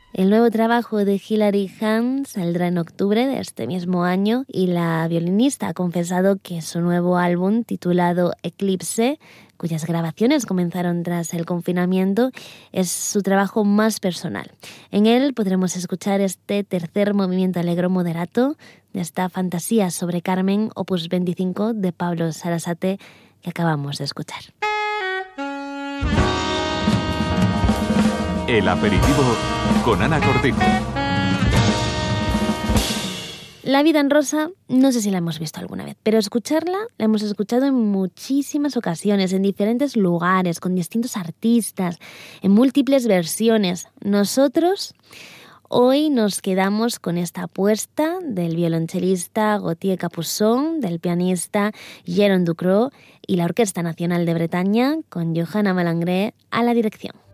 El nuevo trabajo de Hilary Hahn saldrá en octubre de este mismo año y la violinista ha confesado que su nuevo álbum, titulado Eclipse, cuyas grabaciones comenzaron tras el confinamiento, es su trabajo más personal. En él podremos escuchar este tercer movimiento allegro moderato de esta fantasía sobre Carmen, opus 25 de Pablo Sarasate, que acabamos de escuchar. El aperitivo con Ana Cortijo. La vida en rosa, no sé si la hemos visto alguna vez, pero escucharla la hemos escuchado en muchísimas ocasiones, en diferentes lugares, con distintos artistas, en múltiples versiones. Nosotros hoy nos quedamos con esta apuesta del violonchelista Gauthier Capuçon, del pianista Jérôme Ducrot y la Orquesta Nacional de Bretaña, con Johanna Malangré a la dirección.